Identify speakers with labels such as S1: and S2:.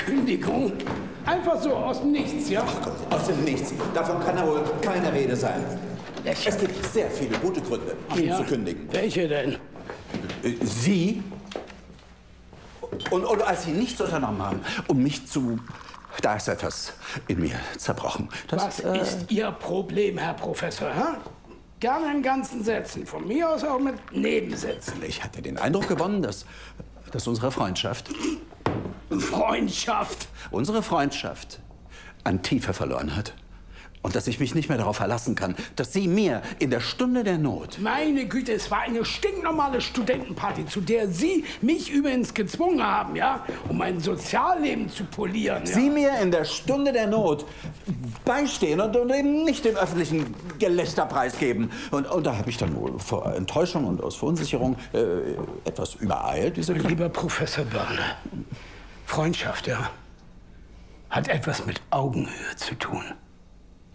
S1: Kündigung? Einfach so aus dem Nichts, ja?
S2: Ach Gott, aus dem Nichts. Davon kann ja wohl keine Rede sein. Es gibt sehr viele gute Gründe, ihn zu kündigen.
S1: Welche denn?
S2: Sie? Und als Sie nichts unternommen haben, um mich zu... Da ist etwas in mir zerbrochen.
S1: Was ist Ihr Problem, Herr Professor? Hä? Gerne in ganzen Sätzen. Von mir aus auch mit Nebensätzen.
S2: Ich hatte den Eindruck gewonnen, dass unsere Freundschaft...
S1: Freundschaft?
S2: Unsere Freundschaft an Tiefe verloren hat. Und dass ich mich nicht mehr darauf verlassen kann, dass Sie mir in der Stunde der Not...
S1: Meine Güte, es war eine stinknormale Studentenparty, zu der Sie mich übrigens gezwungen haben, ja? Um mein Sozialleben zu polieren, ja?
S2: Sie mir in der Stunde der Not beistehen und eben nicht den öffentlichen Gelächter preisgeben. Und da habe ich dann wohl vor Enttäuschung und aus Verunsicherung etwas übereilt.
S1: Lieber Professor Börne, Freundschaft, ja, hat etwas mit Augenhöhe zu tun.